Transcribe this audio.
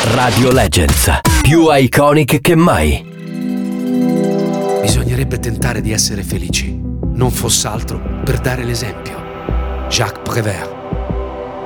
Radio Legends, più iconic che mai. Bisognerebbe tentare di essere felici, non foss'altro per dare l'esempio. Jacques Prévert.